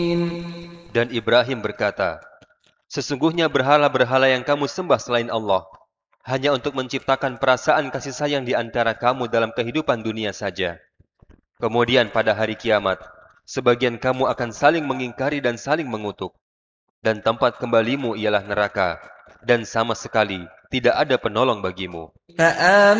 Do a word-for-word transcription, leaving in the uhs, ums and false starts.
Dan Ibrahim berkata, sesungguhnya berhala-berhala yang kamu sembah selain Allah hanya untuk menciptakan perasaan kasih sayang di antara kamu dalam kehidupan dunia saja. Kemudian pada hari kiamat, sebagian kamu akan saling mengingkari dan saling mengutuk. Dan tempat kembalimu ialah neraka, dan sama sekali tidak ada penolong bagimu.